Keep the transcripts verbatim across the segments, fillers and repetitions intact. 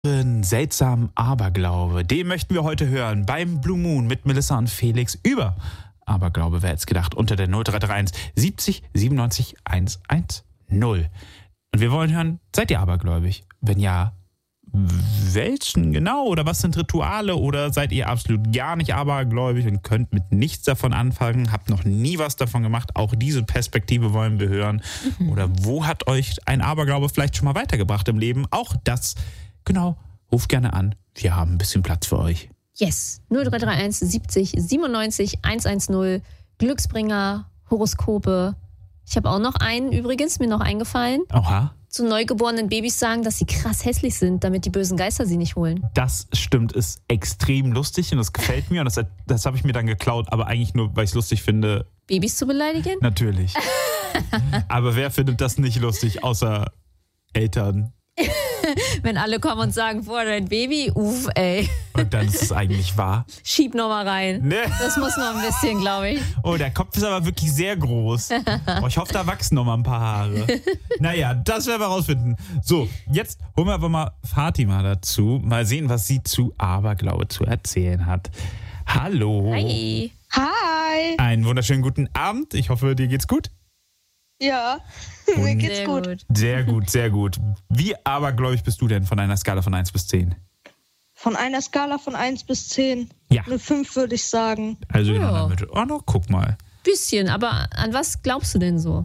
Seltsamen Aberglaube. Den möchten wir heute hören beim Blue Moon mit Melissa und Felix über Aberglaube, wer hätte es gedacht, unter der null drei drei eins siebzig siebenundneunzig hundertzehn. Und wir wollen hören, seid ihr abergläubig? Wenn ja, welchen genau? Oder was sind Rituale? Oder seid ihr absolut gar nicht abergläubig und könnt mit nichts davon anfangen? Habt noch nie was davon gemacht? Auch diese Perspektive wollen wir hören. Oder wo hat euch ein Aberglaube vielleicht schon mal weitergebracht im Leben? Auch das. Genau, ruft gerne an. Wir haben ein bisschen Platz für euch. Yes, null drei drei eins siebzig siebenundneunzig hundertzehn, Glücksbringer, Horoskope. Ich habe auch noch einen übrigens, mir noch eingefallen. Oha. Zu neugeborenen Babys sagen, dass sie krass hässlich sind, damit die bösen Geister sie nicht holen. Das stimmt, ist extrem lustig und das gefällt mir und das, das habe ich mir dann geklaut, aber eigentlich nur, weil ich es lustig finde. Babys zu beleidigen? Natürlich. Aber wer findet das nicht lustig, außer Eltern? Wenn alle kommen und sagen, boah, dein Baby, uff, ey. Und dann ist es eigentlich wahr. Schieb noch mal rein. Nee. Das muss noch ein bisschen, glaube ich. Oh, der Kopf ist aber wirklich sehr groß. Oh, ich hoffe, da wachsen noch mal ein paar Haare. Naja, das werden wir rausfinden. So, jetzt holen wir aber mal Fatima dazu. Mal sehen, was sie zu Aberglaube zu erzählen hat. Hallo. Hi. Hi. Einen wunderschönen guten Abend. Ich hoffe, dir geht's gut. Ja, mir geht's Sehr gut. gut. Sehr gut, sehr gut. Wie abergläubig bist du denn von einer Skala von eins bis zehn? Von einer Skala von eins bis zehn. Ja. Eine fünf würde ich sagen. Also genau in Ja. der Mitte. Oh, no, guck mal. Bisschen, aber an was glaubst du denn so?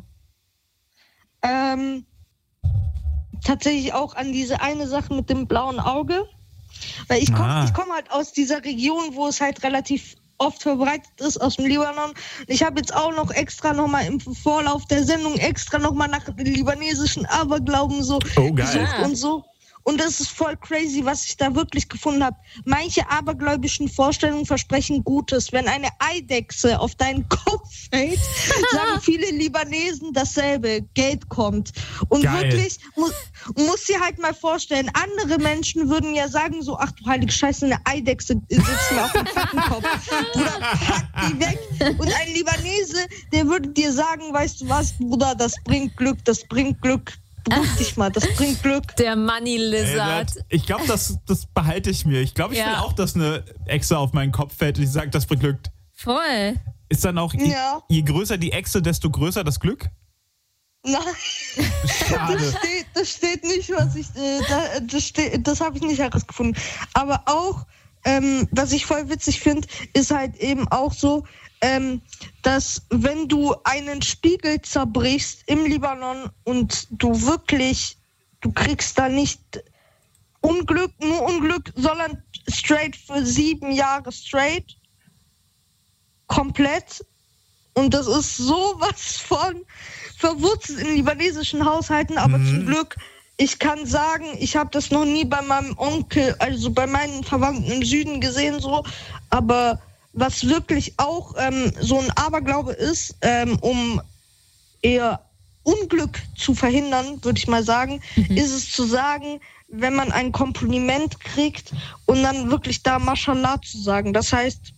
Ähm, tatsächlich auch an diese eine Sache mit dem blauen Auge. Weil ich Ah. komme ich komm halt aus dieser Region, wo es halt relativ oft verbreitet ist, aus dem Libanon. Ich habe jetzt auch noch extra nochmal im Vorlauf der Sendung extra nochmal nach den libanesischen Aberglauben so Oh, geil. gesucht und so. Und das ist voll crazy, was ich da wirklich gefunden habe. Manche abergläubischen Vorstellungen versprechen Gutes. Wenn eine Eidechse auf deinen Kopf fällt, sagen viele Libanesen dasselbe. Geld kommt. Und Geil. wirklich, mu muss dir halt mal vorstellen, andere Menschen würden ja sagen so, ach du heilige Scheiße, eine Eidechse sitzt mir auf dem Kopf. Bruder, pack die weg. Und ein Libanese, der würde dir sagen, weißt du was, Bruder, das bringt Glück, das bringt Glück. Beruhig dich mal, das bringt Glück. Der Money Ey, Lizard. das- ich glaube, das, das behalte ich mir. Ich glaube, ich Ja. will auch, dass eine Echse auf meinen Kopf fällt und ich sage, das bringt Glück. Voll. Ist dann auch, je, Ja. je größer die Echse, desto größer das Glück? Nein, Schade. das steht, das steht nicht, was ich, äh, da, das, steht- das habe ich nicht herausgefunden. Aber auch, ähm, was ich voll witzig finde, ist halt eben auch so, ähm, dass wenn du einen Spiegel zerbrichst im Libanon und du wirklich, du kriegst da nicht Unglück, nur Unglück, sondern straight für sieben Jahre straight, komplett. Und das ist sowas von verwurzelt in libanesischen Haushalten, aber Mhm. zum Glück, ich kann sagen, ich habe das noch nie bei meinem Onkel, also bei meinen Verwandten im Süden gesehen, so, aber was wirklich auch ähm, so ein Aberglaube ist, ähm, um eher Unglück zu verhindern, würde ich mal sagen, Mhm. ist es zu sagen, wenn man ein Kompliment kriegt und dann wirklich da Mashallah zu sagen. Das heißt,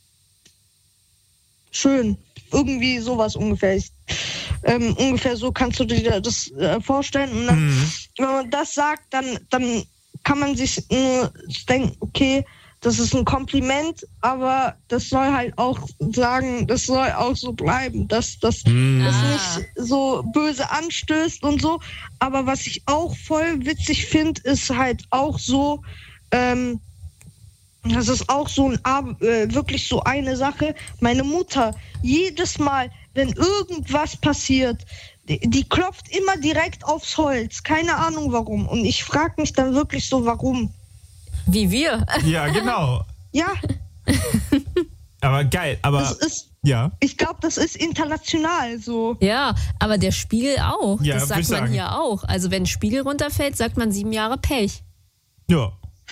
schön. Irgendwie sowas ungefähr. Ich, ähm, ungefähr so kannst du dir das äh, vorstellen. Und dann, Mhm. wenn man das sagt, dann, dann kann man sich nur denken, okay, das ist ein Kompliment, aber das soll halt auch sagen, das soll auch so bleiben, dass das Mhm. das Ah. nicht so böse anstößt und so. Aber was ich auch voll witzig finde, ist halt auch so, ähm, das ist auch so ein, Ab- äh, wirklich so eine Sache. Meine Mutter, jedes Mal, wenn irgendwas passiert, die, die klopft immer direkt aufs Holz. Keine Ahnung warum. Und ich frage mich dann wirklich so, warum. Wie wir. Ja, genau. Ja, Aber geil, aber das ist, ja. ich glaube, das ist international so. Ja, aber der Spiegel auch. Ja, das würd ich sagt man sagen. hier auch. Also wenn ein Spiegel runterfällt, sagt man sieben Jahre Pech. Ja.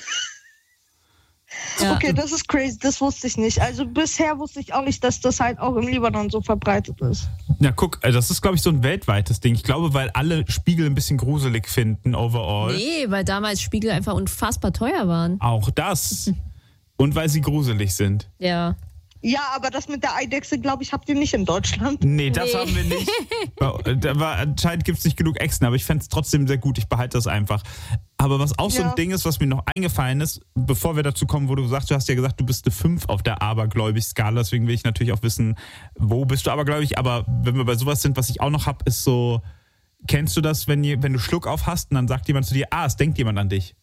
Ja. Okay, das ist crazy, das wusste ich nicht. Also bisher wusste ich auch nicht, dass das halt auch im Libanon so verbreitet ist. Ja, guck, also das ist, glaube ich, so ein weltweites Ding. Ich glaube, weil alle Spiegel ein bisschen gruselig finden, overall. Nee, weil damals Spiegel einfach unfassbar teuer waren. Auch das. Und weil sie gruselig sind. Ja. Ja, aber das mit der Eidechse, glaube ich, habt ihr nicht in Deutschland. Nee, das Nee. haben wir nicht. Da war, anscheinend gibt es nicht genug Echsen, aber ich fände es trotzdem sehr gut. Ich behalte das einfach. Aber was auch so Ja. ein Ding ist, was mir noch eingefallen ist, bevor wir dazu kommen, wo du sagst, du hast ja gesagt, du bist eine fünf auf der Abergläubig-Skala, deswegen will ich natürlich auch wissen, wo bist du abergläubig, aber wenn wir bei sowas sind, was ich auch noch habe, ist so, kennst du das, wenn, je, wenn du Schluck auf hast und dann sagt jemand zu dir, ah, es denkt jemand an dich?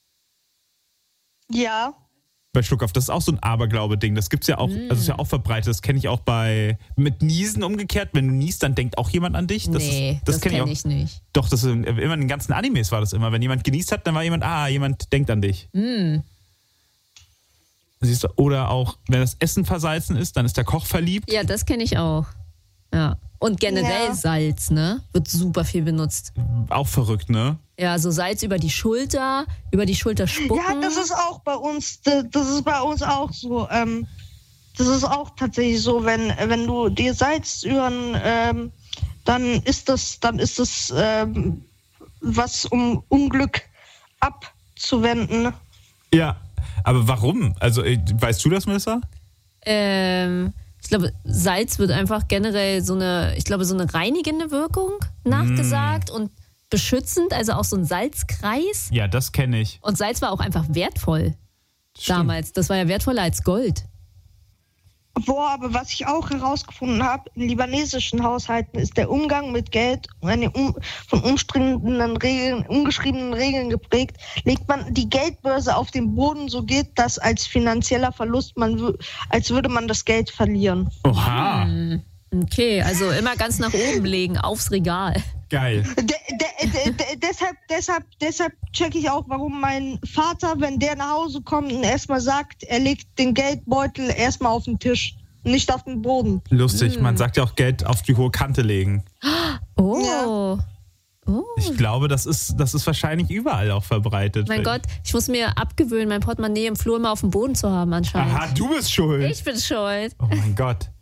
Ja. Bei Schluck auf, das ist auch so ein Aberglaube-Ding, das gibt's ja auch, also ist ja auch verbreitet, das kenne ich auch bei, mit Niesen umgekehrt, wenn du niest, dann denkt auch jemand an dich. Das nee, ist, das, das kenn kenne auch. ich nicht. Doch, das ist immer in den ganzen Animes war das immer. Wenn jemand genießt hat, dann war jemand, ah, jemand denkt an dich. Mm. Siehst du? Oder auch, wenn das Essen versalzen ist, dann ist der Koch verliebt. Ja, das kenne ich auch. Ja. Und generell Ja. Salz, ne? Wird super viel benutzt. Auch verrückt, ne? Ja, so Salz über die Schulter, über die Schulter spucken. Ja, das ist auch bei uns, das ist bei uns auch so. Ähm, das ist auch tatsächlich so, wenn, wenn du dir Salz über ähm, dann ist das, dann ist das ähm, was, um Unglück abzuwenden. Ja, aber warum? Also, äh, weißt du das, Melissa? Ähm, ich glaube, Salz wird einfach generell so eine, ich glaube, so eine reinigende Wirkung nachgesagt und beschützend, also auch so ein Salzkreis. Ja, das kenne ich. Und Salz war auch einfach wertvoll Stimmt. damals. Das war ja wertvoller als Gold. Boah, aber was ich auch herausgefunden habe, in libanesischen Haushalten ist der Umgang mit Geld eine um, von umstrittenen Regeln, ungeschriebenen Regeln geprägt. Legt man die Geldbörse auf den Boden, so geht das als finanzieller Verlust, man, wü- als würde man das Geld verlieren. Oha, Okay, also immer ganz nach oben legen, aufs Regal. geil. De, de, de, de, deshalb, deshalb, deshalb checke ich auch, warum mein Vater, wenn der nach Hause kommt und erstmal sagt, er legt den Geldbeutel erstmal auf den Tisch, nicht auf den Boden. Lustig, man sagt ja auch Geld auf die hohe Kante legen. Oh. Ja. Oh. Ich glaube, das ist, das ist wahrscheinlich überall auch verbreitet. Mein Gott, ich muss mir abgewöhnen, mein Portemonnaie im Flur immer auf dem Boden zu haben anscheinend. Aha, du bist schuld. Ich bin schuld. Oh mein Gott.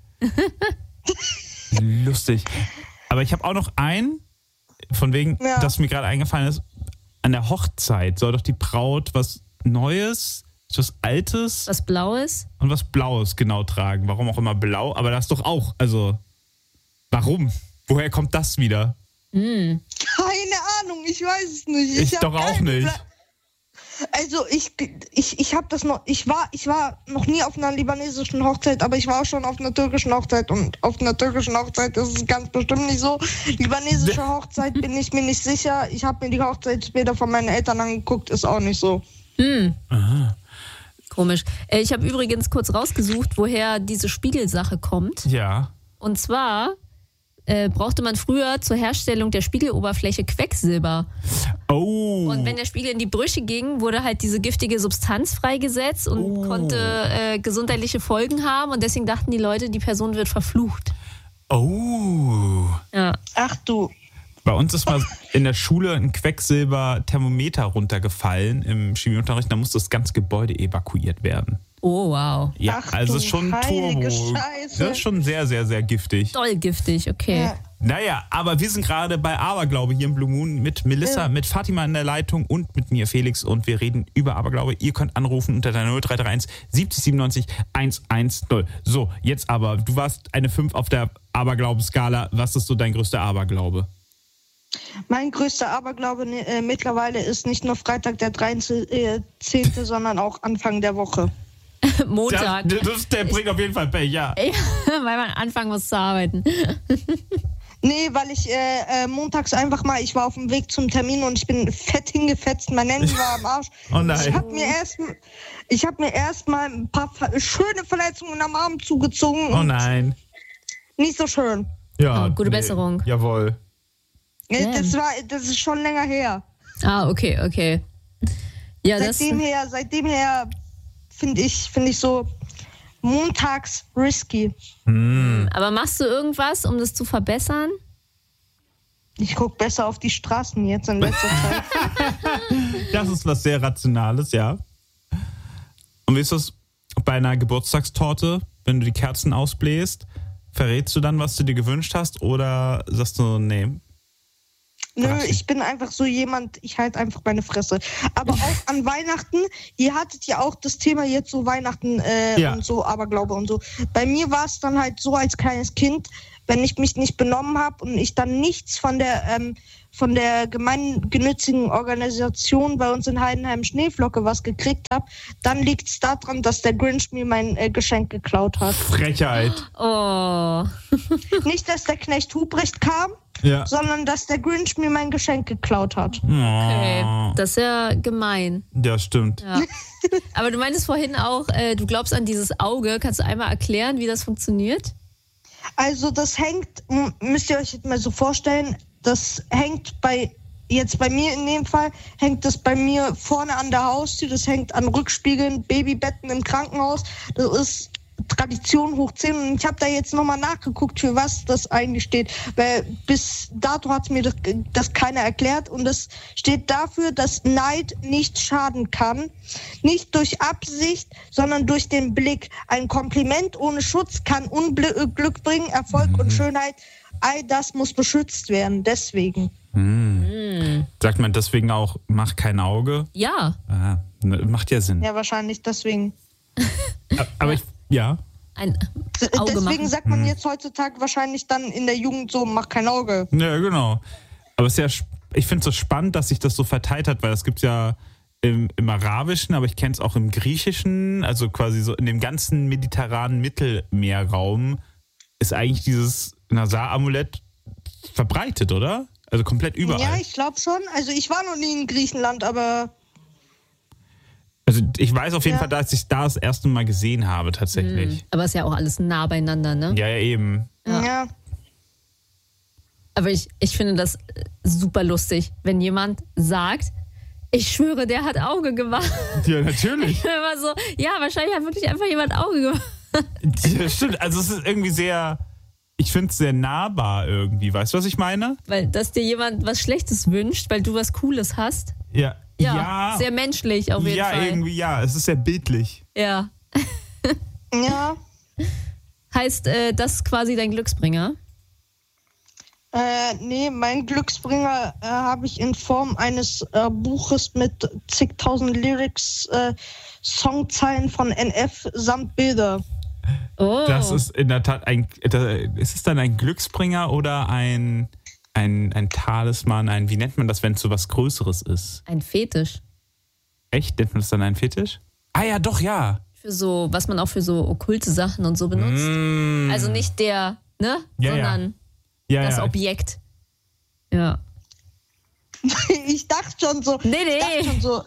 Lustig. Aber ich habe auch noch einen, von wegen, Ja. das mir gerade eingefallen ist, an der Hochzeit soll doch die Braut was Neues, was Altes Was Blaues? und was Blaues genau tragen. Warum auch immer blau, aber das doch auch. Also, warum? Woher kommt das wieder? Keine Ahnung, ich weiß es nicht. Ich, hab doch auch keinen nicht. Pla- Also ich, ich, ich habe das noch, ich war, ich war noch nie auf einer libanesischen Hochzeit, aber ich war auch schon auf einer türkischen Hochzeit und auf einer türkischen Hochzeit ist es ganz bestimmt nicht so. Libanesische Hochzeit bin ich mir nicht sicher. Ich habe mir die Hochzeitsbilder von meinen Eltern angeguckt, ist auch nicht so. Hm. Komisch. Äh, Ich habe übrigens kurz rausgesucht, woher diese Spiegelsache kommt. Ja. Und zwar äh, brauchte man früher zur Herstellung der Spiegeloberfläche Quecksilber. Oh. Und wenn der Spiegel in die Brüche ging, wurde halt diese giftige Substanz freigesetzt und Oh. konnte äh, gesundheitliche Folgen haben. Und deswegen dachten die Leute, die Person wird verflucht. Oh. Ja. Ach du. Bei uns ist mal in der Schule ein Quecksilber-Thermometer runtergefallen im Chemieunterricht. Da musste das ganze Gebäude evakuiert werden. Oh, wow. Ja, Ach also du es ist schon heilige Turbo. Scheiße. Das ist schon sehr, sehr, sehr giftig. Doll giftig, okay. Ja. Naja, aber wir sind gerade bei Aberglaube hier im Blue Moon mit Melissa, Ja. mit Fatima in der Leitung und mit mir, Felix. Und wir reden über Aberglaube. Ihr könnt anrufen unter der null drei drei eins siebzig siebenundneunzig hundertzehn. So, jetzt aber, du warst eine fünf auf der Aberglaubeskala. Was ist so dein größter Aberglaube? Mein größter Aberglaube äh, mittlerweile ist nicht nur Freitag der dreizehnte, sondern auch Anfang der Woche. Montag. Das, das, der bringt auf jeden Fall Pech, ja. Ja, weil man anfangen muss zu arbeiten. Nee, weil ich äh, äh, montags einfach mal, ich war auf dem Weg zum Termin und ich bin fett hingefetzt, mein Handy war am Arsch. Oh nein. Ich habe mir erst ich habe mir erst mal ein paar ver- schöne Verletzungen am Arm zugezogen. Oh und nein. Nicht so schön. Ja, Oh, gute Besserung. Jawohl. Äh, Damn. Das war das ist schon länger her. Ah, okay, okay. Ja, das. Seitdem her, seitdem her finde ich finde ich so montags risky. Aber machst du irgendwas, um das zu verbessern? Ich gucke besser auf die Straßen jetzt in letzter Zeit. Das ist was sehr Rationales, ja. Und wie ist das bei einer Geburtstagstorte, wenn du die Kerzen ausbläst? Verrätst du dann, was du dir gewünscht hast, oder sagst du, nee? Nö, Quatsch. ich bin einfach so jemand, ich halte einfach meine Fresse. Aber auch an Weihnachten, ihr hattet ja auch das Thema jetzt so Weihnachten äh, Ja. und so, Aberglaube und so. Bei mir war es dann halt so als kleines Kind, wenn ich mich nicht benommen habe und ich dann nichts von der ähm, von der gemeinnützigen Organisation bei uns in Heidenheim Schneeflocke was gekriegt habe, dann liegt es daran, dass der Grinch mir mein äh, Geschenk geklaut hat. Frechheit. Oh. Nicht, dass der Knecht Hubrecht kam, Ja. sondern dass der Grinch mir mein Geschenk geklaut hat. Okay. Oh. Das ist ja gemein. Ja, stimmt. Ja. Aber du meintest vorhin auch, äh, du glaubst an dieses Auge. Kannst du einmal erklären, wie das funktioniert? Also das hängt, m- müsst ihr euch jetzt mal so vorstellen, das hängt bei, jetzt bei mir in dem Fall, hängt das bei mir vorne an der Haustür, das hängt an Rückspiegeln, Babybetten im Krankenhaus, das ist Tradition hoch zehn und ich habe da jetzt nochmal nachgeguckt, für was das eigentlich steht, weil bis dato hat mir das, das keiner erklärt und das steht dafür, dass Neid nicht schaden kann, nicht durch Absicht, sondern durch den Blick. Ein Kompliment ohne Schutz kann Unglück bringen, Erfolg und Schönheit, all das muss beschützt werden, deswegen. Sagt man deswegen auch, mach kein Auge? Ja. Ah, ne, macht ja Sinn. Ja, wahrscheinlich deswegen. A- Aber ich, ja. Ein D- Auge Deswegen machen. sagt man jetzt heutzutage wahrscheinlich dann in der Jugend so, mach kein Auge. Ja, genau. Aber es ist ja, sp- ich finde es so spannend, dass sich das so verteilt hat, weil es gibt ja im, im Arabischen, aber ich kenne es auch im Griechischen, also quasi so in dem ganzen mediterranen Mittelmeerraum ist eigentlich dieses Nasar-Amulett verbreitet, oder? Also komplett überall. Ja, ich glaube schon. Also ich war noch nie in Griechenland, aber Also ich weiß auf jeden Ja. Fall, dass ich da das erste Mal gesehen habe, tatsächlich. Aber ist ja auch alles nah beieinander, ne? Ja, ja, eben. Ja. ja. Aber ich, ich finde das äh, super lustig, wenn jemand sagt, ich schwöre, der hat Auge gemacht. Ja, natürlich. Immer so, ja, wahrscheinlich hat wirklich einfach jemand Auge gemacht. Ja, stimmt. Also es ist irgendwie sehr, ich finde es sehr nahbar irgendwie. Weißt du, was ich meine? Weil, dass dir jemand was Schlechtes wünscht, weil du was Cooles hast. Ja. Ja, Ja, sehr menschlich auf jeden ja Fall. irgendwie, ja. Es ist sehr bildlich. Ja. Ja. Heißt, äh, das ist quasi dein Glücksbringer? Äh, nee, mein Glücksbringer äh, habe ich in Form eines äh, Buches mit zigtausend Lyrics, äh, Songzeilen von N F samt Bilder. Oh. Das ist in der Tat ein, da- ist es dann ein Glücksbringer oder ein, ein, ein Talisman, ein, wie nennt man das, wenn es so was Größeres ist? ein Fetisch. Echt? Nennt man das dann ein Fetisch? Ah ja, doch, ja. Für so, was man auch für so okkulte Sachen und so benutzt. Mm. Also nicht der, ne? Ja, ja. Sondern ja, das ja. Objekt. Ja. Ich dachte schon so. Nee, Ich dachte nee. schon so.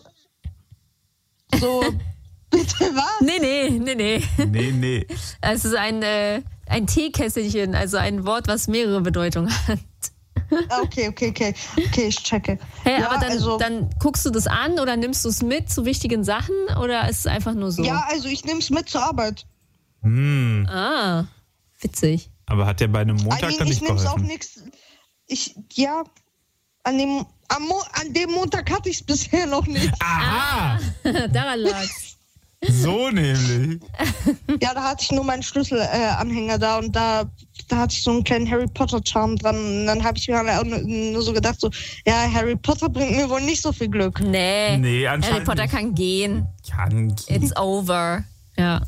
So. Bitte was? Nee, nee, nee, nee. Nee, nee. Es ist ein, äh, ein Teekesselchen, also ein Wort, was mehrere Bedeutungen hat. Ah, Okay, okay, okay. Okay, ich checke. Hey, ja, aber dann, also, dann guckst du das an oder nimmst du es mit zu wichtigen Sachen oder ist es einfach nur so? ja, also ich nehme es mit zur Arbeit. Hm. Ah, witzig. Aber hat der bei einem Montag I mean, dann ich nicht nehme es auch geholfen? nichts. Ich, ja, an dem, am Mo an dem Montag hatte ich es bisher noch nicht. Aha! Daran lag's. So nämlich. Ja, da hatte ich nur meinen Schlüsselanhänger äh, Anhänger da und da, da hatte ich so einen kleinen Harry Potter Charme dran. Und dann habe ich mir halt auch nur, nur so gedacht, so, ja, Harry Potter bringt mir wohl nicht so viel Glück. Nee, Nee, Harry anscheinend Potter nicht. kann gehen. Kann. It's over. Ja,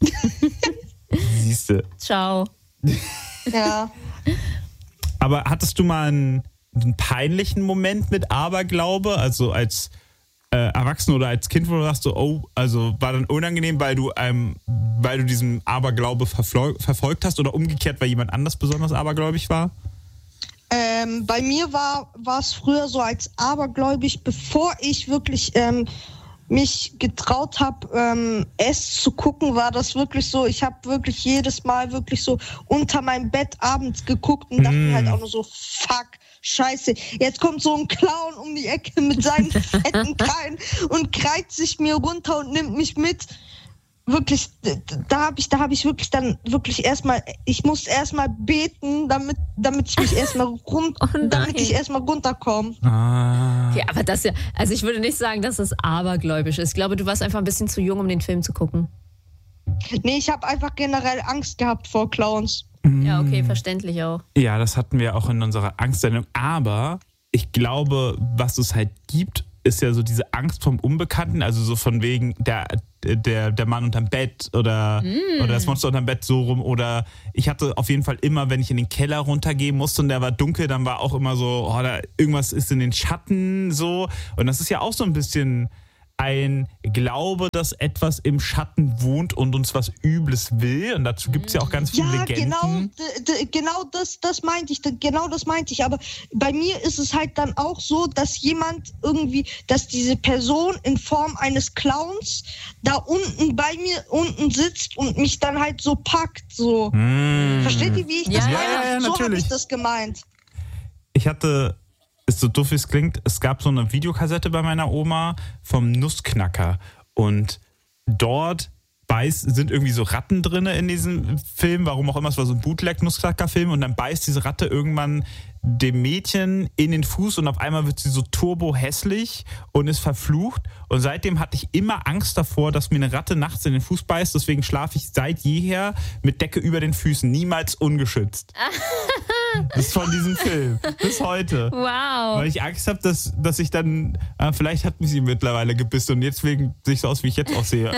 Siehste. ciao. Ja. Aber hattest du mal einen, einen peinlichen Moment mit Aberglaube? Also als äh, Erwachsener oder als Kind, wo du sagst, so, oh, also war dann unangenehm, weil du ähm, weil du diesen Aberglaube verfol- verfolgt hast oder umgekehrt, weil jemand anders besonders abergläubig war? Ähm, bei mir war es früher so als abergläubig, bevor ich wirklich ähm, mich getraut habe, ähm, es zu gucken, war das wirklich so, ich habe wirklich jedes Mal wirklich so unter meinem Bett abends geguckt und dachte mir halt auch nur so, fuck, scheiße, jetzt kommt so ein Clown um die Ecke mit seinen fetten Krallen und kreizt sich mir runter und nimmt mich mit. Wirklich, da habe ich, da habe ich wirklich dann wirklich erstmal, ich muss erstmal beten, damit, damit ich mich erstmal run, Oh nein. damit ich erstmal runterkomme. Ah. Ja, aber das ja, also ich würde nicht sagen, dass das abergläubisch ist. Ich glaube, du warst einfach ein bisschen zu jung, um den Film zu gucken. Nee, ich habe einfach generell Angst gehabt vor Clowns. Ja, okay, verständlich auch. Ja, das hatten wir auch in unserer Angstsendung. Aber ich glaube, was es halt gibt, ist ja so diese Angst vom Unbekannten, also so von wegen der, der, der Mann unterm Bett oder, mm. oder das Monster unterm Bett so rum. Oder ich hatte auf jeden Fall immer, wenn ich in den Keller runtergehen musste und der war dunkel, dann war auch immer so, oh, da irgendwas ist in den Schatten so. Und das ist ja auch so ein bisschen ein Glaube, dass etwas im Schatten wohnt und uns was Übles will. Und dazu gibt es ja auch ganz viele ja, Legenden. Ja, genau, d- d- genau das, das meinte ich. D- genau das meinte ich. Aber bei mir ist es halt dann auch so, dass jemand irgendwie, dass diese Person in Form eines Clowns da unten bei mir unten sitzt und mich dann halt so packt. So. Mm. Versteht ihr, wie ich Ja, das ja, meine? ja, ja, so habe natürlich. ich das gemeint. Ich hatte, ist so doof wie es klingt, es gab so eine Videokassette bei meiner Oma vom Nussknacker und dort beißt, sind irgendwie so Ratten drin in diesem Film, warum auch immer, es war so ein Bootleg-Nussknacker-Film und dann beißt diese Ratte irgendwann dem Mädchen in den Fuß und auf einmal wird sie so turbo hässlich und ist verflucht und seitdem hatte ich immer Angst davor, dass mir eine Ratte nachts in den Fuß beißt, deswegen schlafe ich seit jeher mit Decke über den Füßen, niemals ungeschützt. Das ist von diesem Film, bis heute. Wow. Weil ich Angst habe, dass, dass ich dann, äh, vielleicht hat mich sie mittlerweile gebissen und jetzt wegen sehe ich so aus, wie ich jetzt aussehe.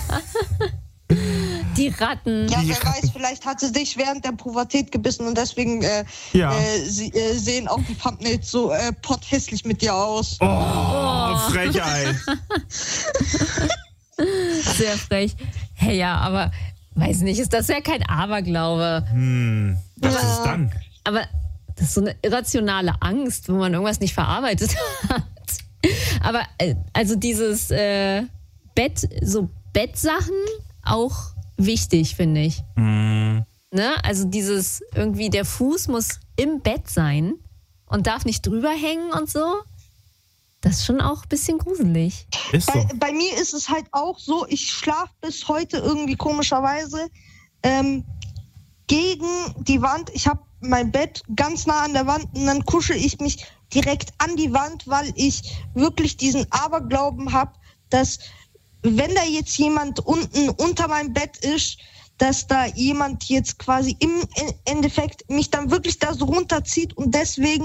Die Ratten. Ja, Die wer Ratten. weiß, vielleicht hat sie dich während der Pubertät gebissen und deswegen äh, Ja. äh, sie, äh, sehen auch die Thumbnails so äh, potthässlich mit dir aus. Oh, Frechheit. Sehr frech. Hey, ja, aber weiß nicht, ist das ja kein Aberglaube. Hm, was ist es dann? Aber das ist so eine irrationale Angst, wo man irgendwas nicht verarbeitet hat. Aber äh, also dieses äh, Bett, so Bettsachen auch wichtig, finde ich. Hm. Ne? Also dieses irgendwie, der Fuß muss im Bett sein und darf nicht drüber hängen und so. Das ist schon auch ein bisschen gruselig. Ist so. Bei, bei mir ist es halt auch so, ich schlafe bis heute irgendwie komischerweise ähm, gegen die Wand. Ich habe mein Bett ganz nah an der Wand und dann kuschel ich mich direkt an die Wand, weil ich wirklich diesen Aberglauben habe, dass wenn da jetzt jemand unten unter meinem Bett ist, dass da jemand jetzt quasi im Endeffekt mich dann wirklich da so runterzieht und deswegen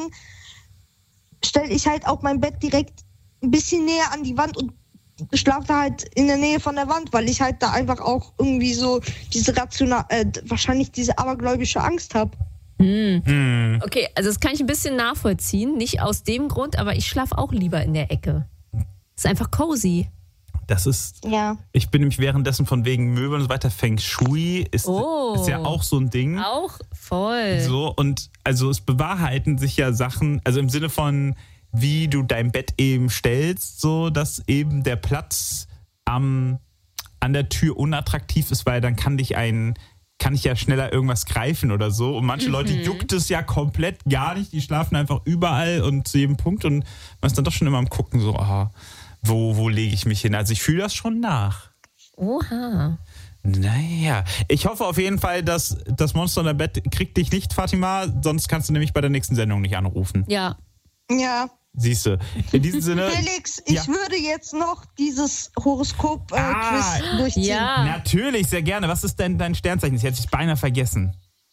stelle ich halt auch mein Bett direkt ein bisschen näher an die Wand und schlafe da halt in der Nähe von der Wand, weil ich halt da einfach auch irgendwie so diese rational, äh, wahrscheinlich diese abergläubische Angst habe. Hm. Hm. Okay, also das kann ich ein bisschen nachvollziehen. Nicht aus dem Grund, aber ich schlafe auch lieber in der Ecke. Ist einfach cozy. Das ist, Ja. ich bin nämlich währenddessen von wegen Möbeln und so weiter, Feng Shui ist, Oh. ist ja auch so ein Ding. Auch voll. So, und also es bewahrheiten sich ja Sachen, also im Sinne von, wie du dein Bett eben stellst, so dass eben der Platz am, an der Tür unattraktiv ist, weil dann kann dich ein, kann ich ja schneller irgendwas greifen oder so. Und manche Mhm. Leute juckt es ja komplett gar nicht, die schlafen einfach überall und zu jedem Punkt und man ist dann doch schon immer am Gucken, so, aha, wo, wo lege ich mich hin? Also ich fühle das schon nach. Oha. Naja, ich hoffe auf jeden Fall, dass das Monster unter Bett kriegt dich nicht, Fatima, sonst kannst du nämlich bei der nächsten Sendung nicht anrufen. Ja. Ja. Siehst du. In diesem Sinne, Felix, ich ja. würde jetzt noch dieses Horoskop-Quiz Ah. durchziehen. Ja. Natürlich, sehr gerne. Was ist denn dein Sternzeichen? Das hätte ich beinahe vergessen.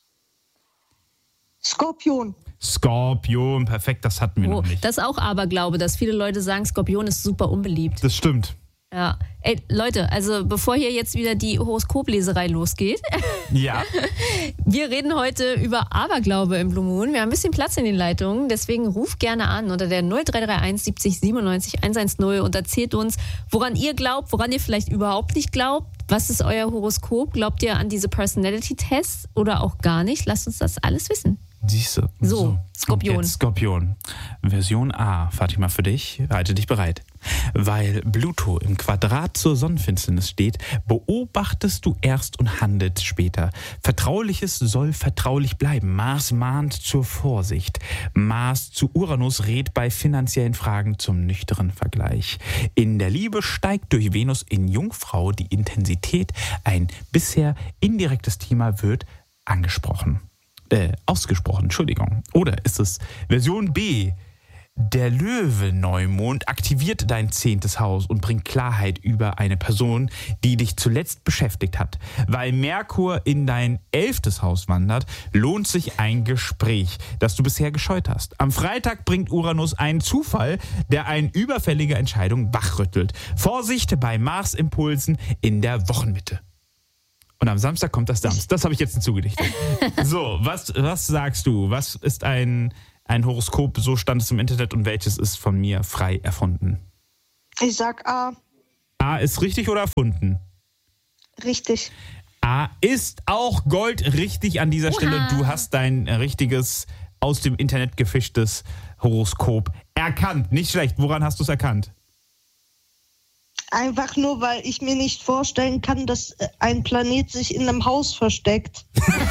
Skorpion. Skorpion, perfekt, das hatten wir Oh, noch nicht. das ist auch Aberglaube, dass viele Leute sagen, Skorpion ist super unbeliebt. Das stimmt. Ja. Ey, Leute, also bevor hier jetzt wieder die Horoskopleserei losgeht, Ja. wir reden heute über Aberglaube im Blue Moon. Wir haben ein bisschen Platz in den Leitungen, deswegen ruft gerne an unter der null drei drei eins siebzig siebenundneunzig hundertzehn und erzählt uns, woran ihr glaubt, woran ihr vielleicht überhaupt nicht glaubt. Was ist euer Horoskop? Glaubt ihr an diese Personality-Tests oder auch gar nicht? Lasst uns das alles wissen. Siehst du. So, Skorpion. Und jetzt Skorpion. Version A, Fatima, für dich. Halte dich bereit. Weil Pluto im Quadrat zur Sonnenfinsternis steht, beobachtest du erst und handelst später. Vertrauliches soll vertraulich bleiben. Mars mahnt zur Vorsicht. Mars zu Uranus rät bei finanziellen Fragen zum nüchternen Vergleich. In der Liebe steigt durch Venus in Jungfrau die Intensität. Ein bisher indirektes Thema wird angesprochen. Äh, ausgesprochen, Entschuldigung. Oder ist es Version B? Der Löwe-Neumond aktiviert dein zehntes Haus und bringt Klarheit über eine Person, die dich zuletzt beschäftigt hat. Weil Merkur in dein elftes Haus wandert, lohnt sich ein Gespräch, das du bisher gescheut hast. Am Freitag bringt Uranus einen Zufall, der eine überfällige Entscheidung wachrüttelt. Vorsicht bei Mars-Impulsen in der Wochenmitte. Und am Samstag kommt das Sams. Das habe ich jetzt hinzugedichtet. So, was, was sagst du? Was ist ein... Ein Horoskop, so stand es im Internet, und welches ist von mir frei erfunden? Ich sag A. A ist richtig oder erfunden? Richtig. A ist auch Gold richtig an dieser Oha. Stelle. Du hast dein richtiges, aus dem Internet gefischtes Horoskop erkannt. Nicht schlecht. Woran hast du es erkannt? Einfach nur, weil ich mir nicht vorstellen kann, dass ein Planet sich in einem Haus versteckt.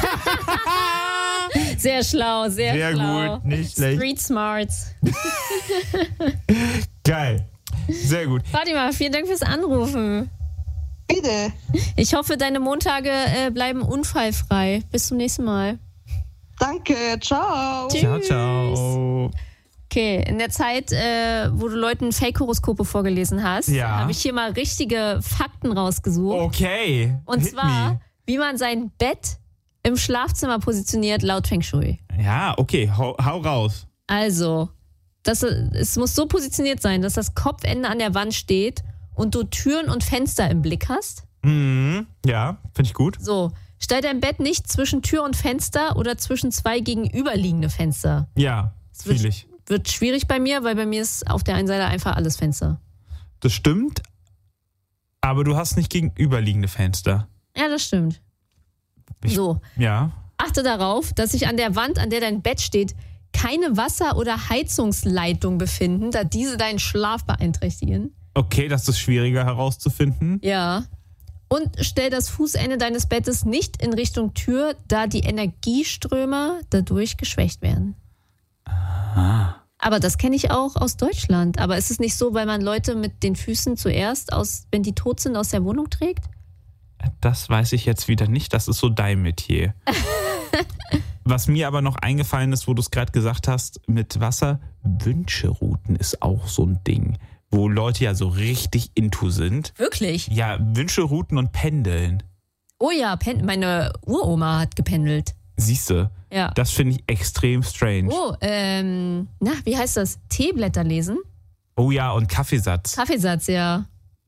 Sehr schlau, sehr, Sehr schlau. gut, nicht schlecht. Street Smarts. Geil. Sehr gut. Fatima, vielen Dank fürs Anrufen. Bitte. Ich hoffe, deine Montage äh, bleiben unfallfrei. Bis zum nächsten Mal. Danke, ciao. Tschüss. Ciao, ciao. Okay, in der Zeit, äh, wo du Leuten Fake-Horoskope vorgelesen hast, Ja. habe ich hier mal richtige Fakten rausgesucht. Okay. Und Hit zwar, me. wie man sein Bett im Schlafzimmer positioniert, laut Feng Shui. Ja, okay. Hau, hau raus. Also, das, es muss so positioniert sein, dass das Kopfende an der Wand steht und du Türen und Fenster im Blick hast. Mhm. Ja, finde ich gut. So, stell dein Bett nicht zwischen Tür und Fenster oder zwischen zwei gegenüberliegende Fenster. Ja, wird- fühle ich. Wird schwierig bei mir, weil bei mir ist auf der einen Seite einfach alles Fenster. Das stimmt, aber du hast nicht gegenüberliegende Fenster. Ja, das stimmt. Ich- So, Ja. achte darauf, dass sich an der Wand, an der dein Bett steht, keine Wasser- oder Heizungsleitungen befinden, da diese deinen Schlaf beeinträchtigen. Okay, das ist schwieriger herauszufinden. Ja. Und stell das Fußende deines Bettes nicht in Richtung Tür, da die Energieströme dadurch geschwächt werden. Ah. Aber das kenne ich auch aus Deutschland. Aber ist es nicht so, weil man Leute mit den Füßen zuerst, aus, wenn die tot sind, aus der Wohnung trägt? Das weiß ich jetzt wieder nicht. Das ist so dein Metier. Was mir aber noch eingefallen ist, wo du es gerade gesagt hast, mit Wasser, Wünscherouten ist auch so ein Ding, wo Leute ja so richtig into sind. Wirklich? Ja, Wünscherouten und Pendeln. Oh ja, pen- meine Uroma hat gependelt. Siehste, Ja. das finde ich extrem strange. Oh, ähm, na, wie heißt das? Teeblätter lesen? Oh ja, und Kaffeesatz. Kaffeesatz, ja.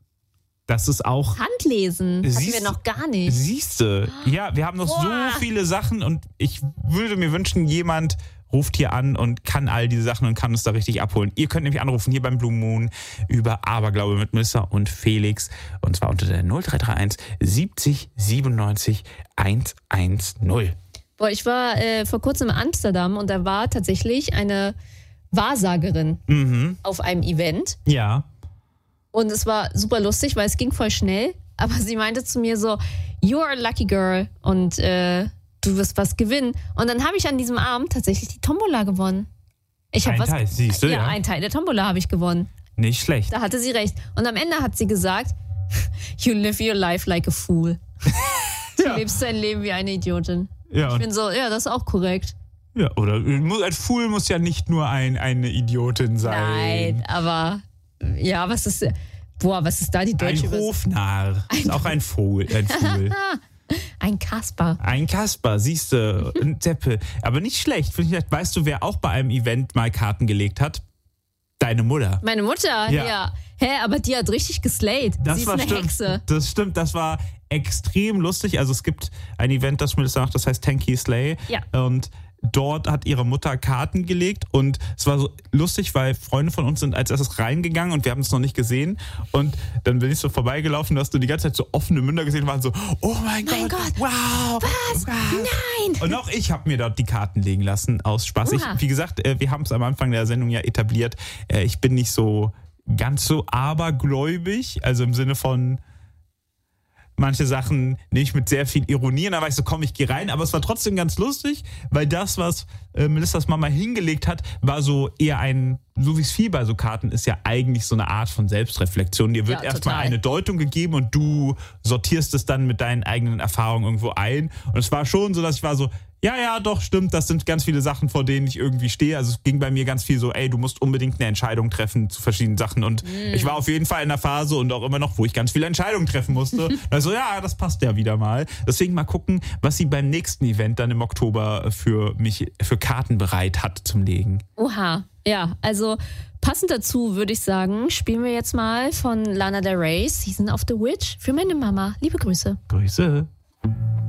Das ist auch... Handlesen hatten Siehst- wir noch gar nicht. Siehste, ja, wir haben noch Boah. so viele Sachen und ich würde mir wünschen, jemand ruft hier an und kann all diese Sachen und kann uns da richtig abholen. Ihr könnt nämlich anrufen hier beim Blue Moon über Aberglaube mit Melissa und Felix, und zwar unter der null drei drei eins siebzig siebenundneunzig hundertzehn. Boah, ich war äh, vor kurzem in Amsterdam und da war tatsächlich eine Wahrsagerin Mhm, auf einem Event. ja. Und es war super lustig, weil es ging voll schnell. Aber sie meinte zu mir so, you are a lucky girl und äh, du wirst was gewinnen. Und dann habe ich an diesem Abend tatsächlich die Tombola gewonnen. Ich habe Ein was. Teil, siehst du, ja, ja. ein Teil der Tombola habe ich gewonnen. Nicht schlecht. Da hatte sie recht. Und am Ende hat sie gesagt, you live your life like a fool. Du Ja. lebst dein Leben wie eine Idiotin. Ja, Ich und, bin so, ja, das ist auch korrekt. ja oder ein Fool muss ja nicht nur ein, eine Idiotin sein. Nein, aber ja, was ist, boah, was ist da die deutsche Ein Übersetzung? Hofnarr. Ist auch ein Fool. Ein Fool. Ein Kasper. Ein Kasper, siehst du, ein Deppe. Aber nicht schlecht. Finde ich, weißt du, wer auch bei einem Event mal Karten gelegt hat? Deine Mutter. Meine Mutter, ja. Ja. Hä, aber die hat richtig geslayed. Das Sie ist war eine stimmt. Hexe. Das stimmt, das war extrem lustig. Also es gibt ein Event, das Melissa macht, das heißt Tanky Slay. Ja. Und dort hat ihre Mutter Karten gelegt und es war so lustig, weil Freunde von uns sind als erstes reingegangen und wir haben es noch nicht gesehen. Und dann bin ich so vorbeigelaufen, da hast du die ganze Zeit so offene Münder gesehen und waren so, oh mein, Mein Gott, Gott. wow. Was? Wow. Nein. Und auch ich habe mir dort die Karten legen lassen, aus Spaß. Ich, Oha. wie gesagt, äh, wir haben es am Anfang der Sendung ja etabliert. Äh, Ich bin nicht so ganz so abergläubig, also im Sinne von manche Sachen nicht mit sehr viel Ironie. Und dann war ich so, komm, ich gehe rein. Aber es war trotzdem ganz lustig, weil das, was äh, Melissas Mama hingelegt hat, war so eher ein, so wie es viel bei so Karten ist, ja eigentlich so eine Art von Selbstreflexion. Dir wird Ja, erstmal total. eine Deutung gegeben und du sortierst es dann mit deinen eigenen Erfahrungen irgendwo ein. Und es war schon so, dass ich war so, Ja, ja, doch, stimmt. Das sind ganz viele Sachen, vor denen ich irgendwie stehe. Also es ging bei mir ganz viel so, ey, du musst unbedingt eine Entscheidung treffen zu verschiedenen Sachen. Und mm. ich war auf jeden Fall in der Phase und auch immer noch, wo ich ganz viele Entscheidungen treffen musste. Also ja, das passt ja wieder mal. Deswegen mal gucken, was sie beim nächsten Event dann im Oktober für mich, für Karten bereit hat zum Legen. Oha, ja, also passend dazu würde ich sagen, spielen wir jetzt mal von Lana Del Rey, Season of the Witch, für meine Mama. Liebe Grüße. Grüße.